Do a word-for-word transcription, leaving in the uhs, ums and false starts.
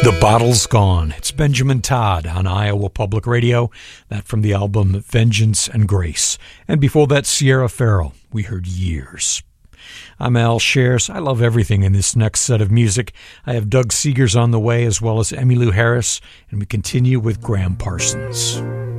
The Bottle's Gone. It's Benjamin Todd on Iowa Public Radio. That from the album Vengeance and Grace. And before that, Sierra Farrell. We heard Years. I'm Al Shares. I love everything in this next set of music. I have Doug Seegers on the way, as well as Emmylou Harris, and we continue with Graham Parsons.